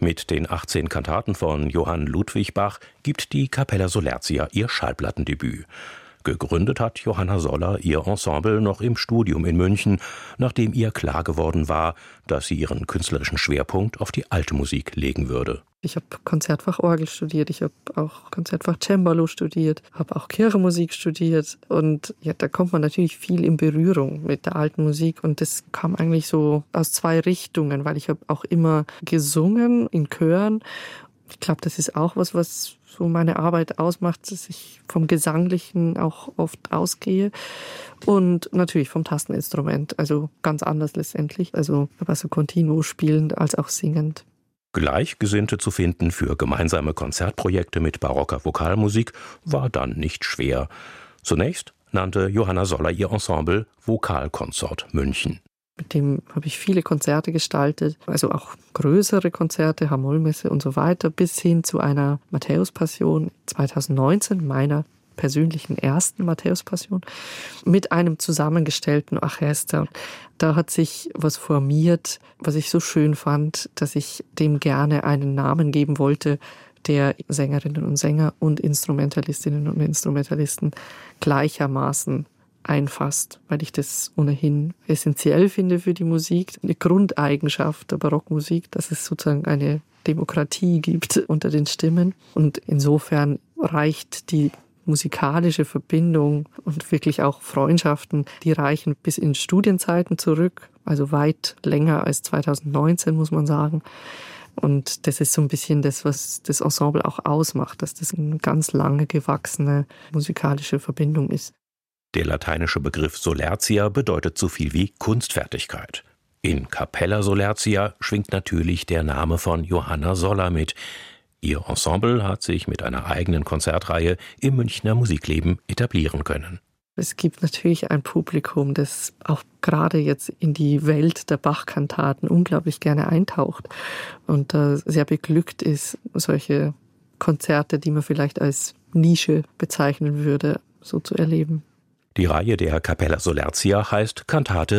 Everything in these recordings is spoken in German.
Mit den 18 Kantaten von Johann Ludwig Bach gibt die Capella Solertia ihr Schallplattendebüt. Gegründet hat Johanna Soller ihr Ensemble noch im Studium in München, nachdem ihr klar geworden war, dass sie ihren künstlerischen Schwerpunkt auf die alte Musik legen würde. Ich habe Konzertfach Orgel studiert, ich habe auch Konzertfach Cembalo studiert, habe auch Kirchenmusik studiert und ja, da kommt man natürlich viel in Berührung mit der alten Musik und das kam eigentlich so aus 2 Richtungen, weil ich habe auch immer gesungen in Chören. Ich glaube, das ist auch was so meine Arbeit ausmacht, dass ich vom Gesanglichen auch oft ausgehe und natürlich vom Tasteninstrument, also ganz anders letztendlich, also Basso Continuo spielend als auch singend. Gleichgesinnte zu finden für gemeinsame Konzertprojekte mit barocker Vokalmusik war dann nicht schwer. Zunächst nannte Johanna Soller ihr Ensemble Vokalkonsort München. Mit dem habe ich viele Konzerte gestaltet, also auch größere Konzerte, Hamollmesse und so weiter, bis hin zu einer Matthäus-Passion 2019, meiner persönlichen ersten Matthäus-Passion, mit einem zusammengestellten Orchester. Da hat sich was formiert, was ich so schön fand, dass ich dem gerne einen Namen geben wollte, der Sängerinnen und Sänger und Instrumentalistinnen und Instrumentalisten gleichermaßen einfasst, weil ich das ohnehin essentiell finde für die Musik. Eine Grundeigenschaft der Barockmusik, dass es sozusagen eine Demokratie gibt unter den Stimmen. Und insofern reicht die musikalische Verbindung und wirklich auch Freundschaften, die reichen bis in Studienzeiten zurück, also weit länger als 2019, muss man sagen. Und das ist so ein bisschen das, was das Ensemble auch ausmacht, dass das eine ganz lange gewachsene musikalische Verbindung ist. Der lateinische Begriff Solertia bedeutet so viel wie Kunstfertigkeit. In Capella Solertia schwingt natürlich der Name von Johanna Soller mit. Ihr Ensemble hat sich mit einer eigenen Konzertreihe im Münchner Musikleben etablieren können. Es gibt natürlich ein Publikum, das auch gerade jetzt in die Welt der Bach-Kantaten unglaublich gerne eintaucht und sehr beglückt ist, solche Konzerte, die man vielleicht als Nische bezeichnen würde, so zu erleben. Die Reihe der Capella Solertia heißt Kantate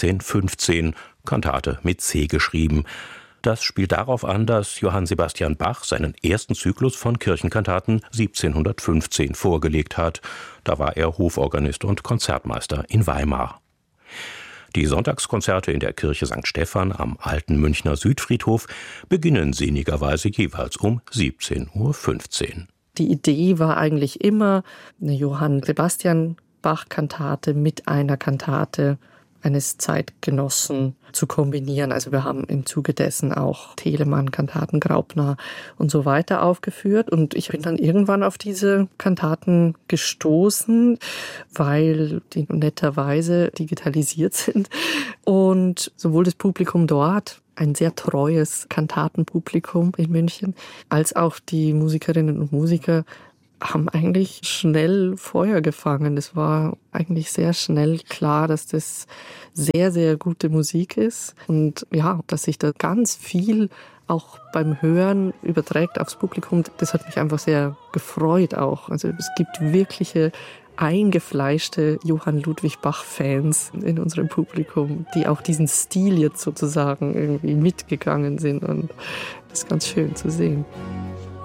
1715, Kantate mit C geschrieben. Das spielt darauf an, dass Johann Sebastian Bach seinen ersten Zyklus von Kirchenkantaten 1715 vorgelegt hat. Da war er Hoforganist und Konzertmeister in Weimar. Die Sonntagskonzerte in der Kirche St. Stephan am alten Münchner Südfriedhof beginnen sinnigerweise jeweils um 17:15 Uhr. Die Idee war eigentlich immer, eine Johann Sebastian Bach-Kantate mit einer Kantate eines Zeitgenossen zu kombinieren. Also wir haben im Zuge dessen auch Telemann-Kantaten, Graupner und so weiter aufgeführt. Und ich bin dann irgendwann auf diese Kantaten gestoßen, weil die netterweise digitalisiert sind. Und sowohl das Publikum dort, ein sehr treues Kantatenpublikum in München, als auch die Musikerinnen und Musiker haben eigentlich schnell Feuer gefangen. Es war eigentlich sehr schnell klar, dass das sehr, sehr gute Musik ist und ja, dass sich da ganz viel auch beim Hören überträgt aufs Publikum. Das hat mich einfach sehr gefreut auch. Also es gibt wirkliche eingefleischte Johann Ludwig Bach-Fans in unserem Publikum, die auch diesen Stil jetzt sozusagen irgendwie mitgegangen sind und das ist ganz schön zu sehen.